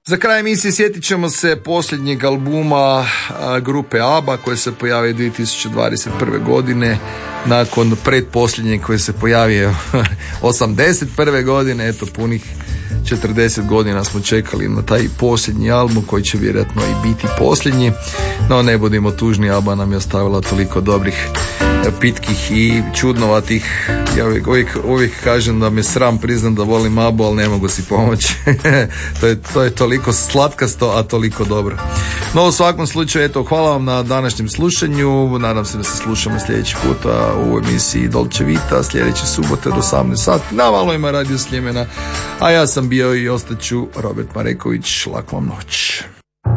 Za kraj emisije sjetit ćemo se posljednjeg albuma grupe ABBA koji se pojavio 2021. godine nakon predposljednjeg koji se pojavio 81. godine. Eto, punih 40 godina smo čekali na taj posljednji album koji će vjerojatno i biti posljednji, no ne budimo tužni, ABBA nam je ostavila toliko dobrih, pitkih i čudnovatih. Ja uvijek kažem da me sram priznam da volim ABBU, ali ne mogu si pomoći. to je toliko slatkasto, a toliko dobro. No, u svakom slučaju, eto, hvala vam na današnjem slušanju. Nadam se da se slušamo sljedeći puta u emisiji Dolce Vita, sljedeće subote do 18 sati na valovima Radio Sljemena. A ja sam bio i ostaću Robert Mareković. Laku vam noć.